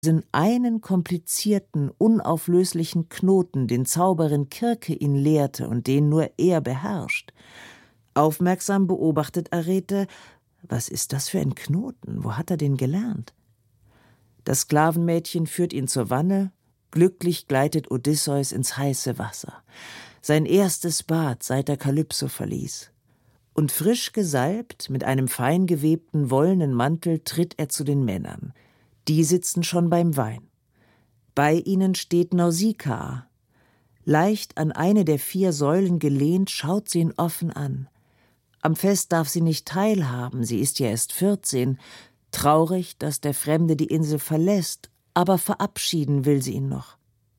einen komplizierten, unauflöslichen Knoten, den Zauberin Kirke ihn lehrte und den nur er beherrscht. Aufmerksam beobachtet Arete: Was ist das für ein Knoten? Wo hat er den gelernt? Das Sklavenmädchen führt ihn zur Wanne, glücklich gleitet Odysseus ins heiße Wasser. Sein erstes Bad, seit er Kalypso verließ. Und frisch gesalbt, mit einem fein gewebten wollenen Mantel, tritt er zu den Männern. Die sitzen schon beim Wein. Bei ihnen steht Nausikaa. Leicht an eine der 4 Säulen gelehnt, schaut sie ihn offen an. Am Fest darf sie nicht teilhaben, sie ist ja erst 14. Traurig, dass der Fremde die Insel verlässt, aber verabschieden will sie ihn noch.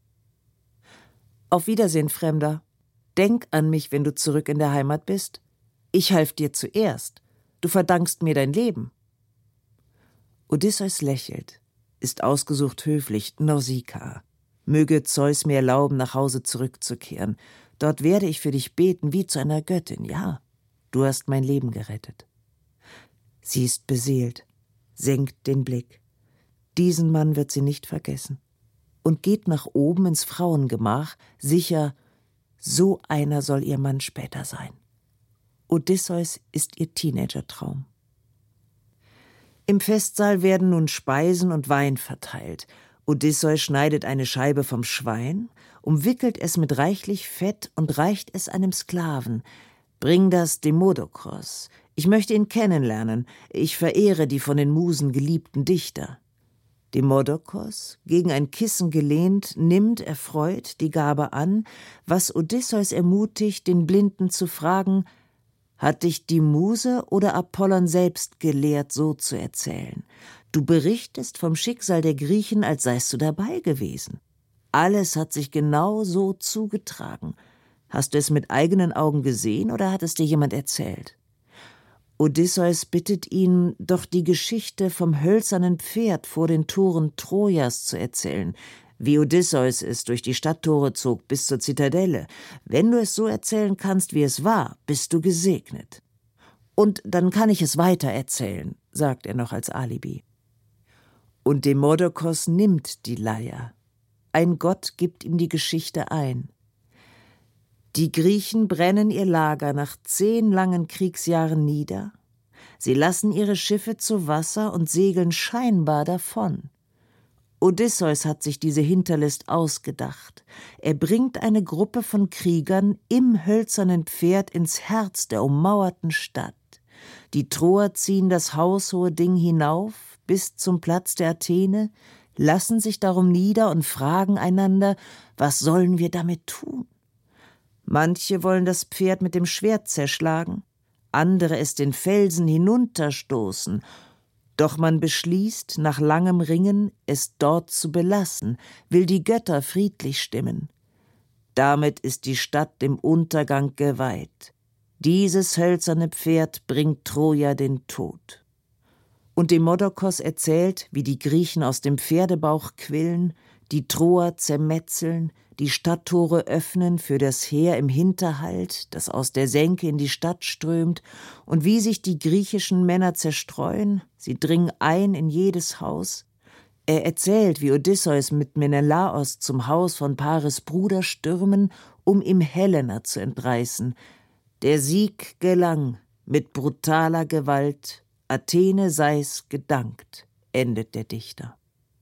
Auf Wiedersehen, Fremder. Denk an mich, wenn du zurück in der Heimat bist. Ich half dir zuerst. Du verdankst mir dein Leben. Odysseus lächelt, ist ausgesucht höflich: Nausikaa, möge Zeus mir erlauben, nach Hause zurückzukehren. Dort werde ich für dich beten, wie zu einer Göttin. Ja, du hast mein Leben gerettet. Sie ist beseelt, senkt den Blick. Diesen Mann wird sie nicht vergessen. Und geht nach oben ins Frauengemach, sicher, so einer soll ihr Mann später sein. Odysseus ist ihr Teenagertraum. Im Festsaal werden nun Speisen und Wein verteilt. Odysseus schneidet eine Scheibe vom Schwein, umwickelt es mit reichlich Fett und reicht es einem Sklaven. Bring das Demodokos. Ich möchte ihn kennenlernen. Ich verehre die von den Musen geliebten Dichter. Demodokos, gegen ein Kissen gelehnt, nimmt erfreut die Gabe an, was Odysseus ermutigt, den Blinden zu fragen: Hat dich die Muse oder Apollon selbst gelehrt, so zu erzählen? Du berichtest vom Schicksal der Griechen, als seist du dabei gewesen. Alles hat sich genau so zugetragen. Hast du es mit eigenen Augen gesehen oder hat es dir jemand erzählt? Odysseus bittet ihn, doch die Geschichte vom hölzernen Pferd vor den Toren Trojas zu erzählen, wie Odysseus es durch die Stadttore zog bis zur Zitadelle. Wenn du es so erzählen kannst, wie es war, bist du gesegnet. Und dann kann ich es weiter erzählen, sagt er noch als Alibi. Und Demodokos nimmt die Leier. Ein Gott gibt ihm die Geschichte ein. Die Griechen brennen ihr Lager nach 10 langen Kriegsjahren nieder. Sie lassen ihre Schiffe zu Wasser und segeln scheinbar davon. Odysseus hat sich diese Hinterlist ausgedacht. Er bringt eine Gruppe von Kriegern im hölzernen Pferd ins Herz der ummauerten Stadt. Die Troer ziehen das haushohe Ding hinauf bis zum Platz der Athene, lassen sich darum nieder und fragen einander: Was sollen wir damit tun? Manche wollen das Pferd mit dem Schwert zerschlagen, andere es den Felsen hinunterstoßen. Doch man beschließt, nach langem Ringen, es dort zu belassen, will die Götter friedlich stimmen. Damit ist die Stadt dem Untergang geweiht. Dieses hölzerne Pferd bringt Troja den Tod. Und Demodokos erzählt, wie die Griechen aus dem Pferdebauch quillen, die Troer zermetzeln, die Stadttore öffnen für das Heer im Hinterhalt, das aus der Senke in die Stadt strömt, und wie sich die griechischen Männer zerstreuen, sie dringen ein in jedes Haus. Er erzählt, wie Odysseus mit Menelaos zum Haus von Paris Bruder stürmen, um ihm Helena zu entreißen. Der Sieg gelang mit brutaler Gewalt, Athene sei's gedankt, endet der Dichter.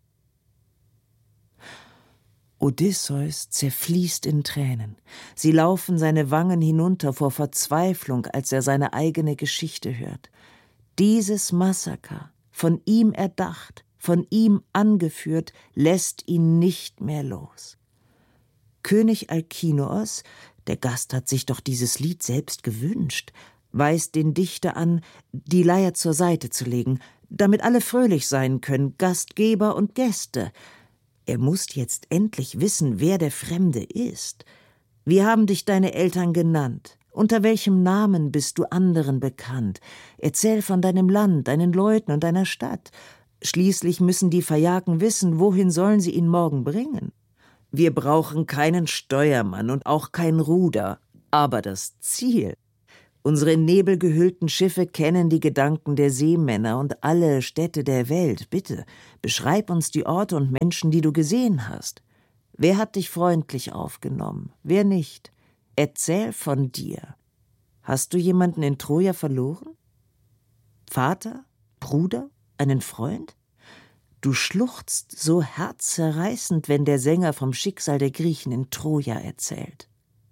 Odysseus zerfließt in Tränen. Sie laufen seine Wangen hinunter vor Verzweiflung, als er seine eigene Geschichte hört. Dieses Massaker, von ihm erdacht, von ihm angeführt, lässt ihn nicht mehr los. König Alkinoos, der Gast hat sich doch dieses Lied selbst gewünscht, weist den Dichter an, die Leier zur Seite zu legen, damit alle fröhlich sein können, Gastgeber und Gäste. Er muss jetzt endlich wissen, wer der Fremde ist. Wie haben dich deine Eltern genannt? Unter welchem Namen bist du anderen bekannt? Erzähl von deinem Land, deinen Leuten und deiner Stadt. Schließlich müssen die Phaiaken wissen, wohin sollen sie ihn morgen bringen. Wir brauchen keinen Steuermann und auch kein Ruder, aber das Ziel. Unsere in Nebel gehüllten Schiffe kennen die Gedanken der Seemänner und alle Städte der Welt. Bitte, beschreib uns die Orte und Menschen, die du gesehen hast. Wer hat dich freundlich aufgenommen? Wer nicht? Erzähl von dir. Hast du jemanden in Troja verloren? Vater? Bruder? Einen Freund? Du schluchzt so herzzerreißend, wenn der Sänger vom Schicksal der Griechen in Troja erzählt.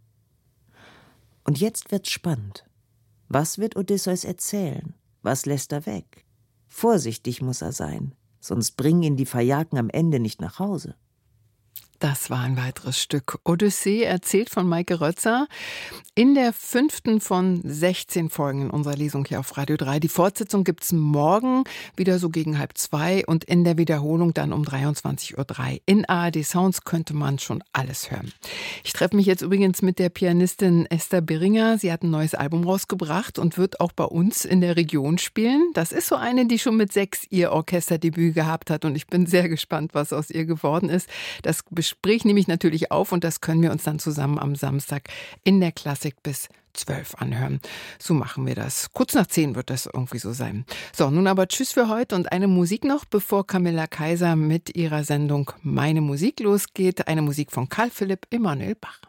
Und jetzt wird's spannend. Was wird Odysseus erzählen? Was lässt er weg? Vorsichtig muss er sein, sonst bringen ihn die Phaiaken am Ende nicht nach Hause. Das war ein weiteres Stück. Odyssee, erzählt von Maike Rötzer, in der 5. von 16 Folgen in unserer Lesung hier auf Radio 3. Die Fortsetzung gibt's morgen, wieder so gegen 1:30 und in der Wiederholung dann um 23:03 Uhr. In ARD Sounds könnte man schon alles hören. Ich treffe mich jetzt übrigens mit der Pianistin Esther Beringer. Sie hat ein neues Album rausgebracht und wird auch bei uns in der Region spielen. Das ist so eine, die schon mit 6 ihr Orchesterdebüt gehabt hat und ich bin sehr gespannt, was aus ihr geworden ist. Das Gespräch nehme ich natürlich auf und das können wir uns dann zusammen am Samstag in der Klassik bis 12 anhören. So machen wir das. Kurz nach 10 wird das irgendwie so sein. So, nun aber tschüss für heute und eine Musik noch, bevor Camilla Kaiser mit ihrer Sendung Meine Musik losgeht. Eine Musik von Karl Philipp Emanuel Bach.